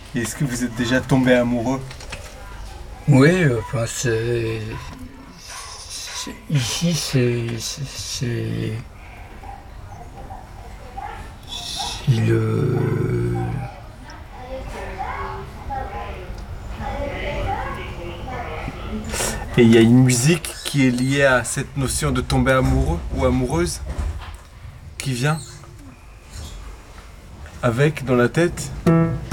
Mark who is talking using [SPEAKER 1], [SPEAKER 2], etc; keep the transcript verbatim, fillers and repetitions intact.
[SPEAKER 1] Et est-ce que vous êtes déjà tombé amoureux?
[SPEAKER 2] Oui, enfin, c'est. c'est- Ici, c'est. C'est c'est- c'est le.
[SPEAKER 1] Et il y a une musique qui est liée à cette notion de tomber amoureux ou amoureuse qui vient avec dans la tête?